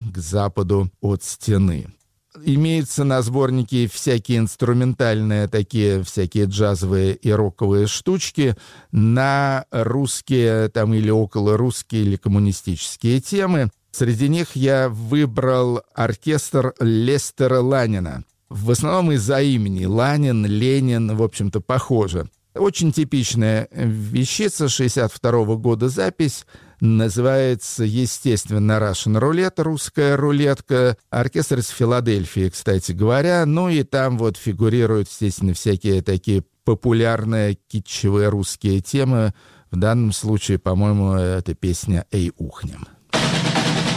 к западу от стены. Имеются на сборнике всякие инструментальные, такие всякие джазовые и роковые штучки на русские там или околорусские или коммунистические темы. Среди них я выбрал оркестр Лестера Ланина. В основном из-за имени Ланин, Ленин, в общем-то, похоже. Очень типичная вещица 1962 года запись. Называется, естественно, Russian Roulette, русская рулетка. Оркестр из Филадельфии, кстати говоря. Ну и там вот фигурируют, естественно, всякие такие популярные китчевые русские темы. В данном случае, по-моему, это песня «Эй, ухнем».